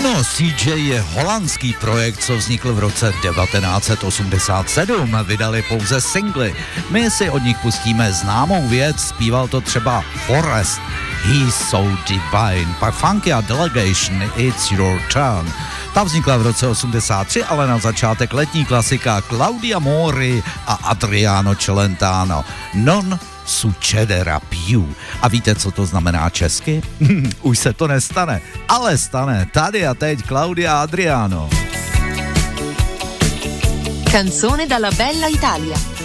Ano, CJ je holandský projekt, co vznikl v roce 1987. Vydali pouze singly. My si od nich pustíme známou věc, zpíval to třeba Forrest, He's So Divine, pak Funky a Delegation, It's Your Turn. Ta vznikla v roce 83, ale na začátek letní klasika Claudia Mori a Adriano Celentano. Non succederà più. A víte, co to znamená česky? Už se to nestane, ale stane. Tady a teď Claudia a Adriano. Canzone dalla bella Italia.